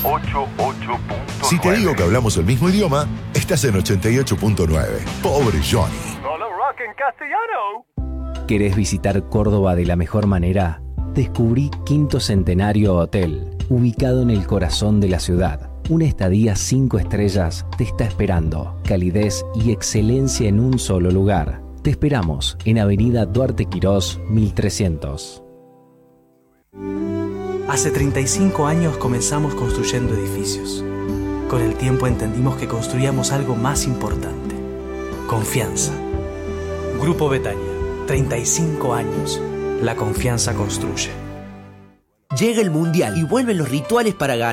88.9. Si te digo que hablamos el mismo idioma, estás en 88.9. Pobre Johnny. Solo rock en castellano. ¿Querés visitar Córdoba de la mejor manera? Descubrí Quinto Centenario Hotel, ubicado en el corazón de la ciudad. Una estadía 5 estrellas te está esperando. Calidez y excelencia en un solo lugar. Te esperamos en Avenida Duarte Quirós, 1300. Hace 35 años comenzamos construyendo edificios. Con el tiempo entendimos que construíamos algo más importante: confianza. Grupo Betania, 35 años. La confianza construye. Llega el Mundial y vuelven los rituales para ganar.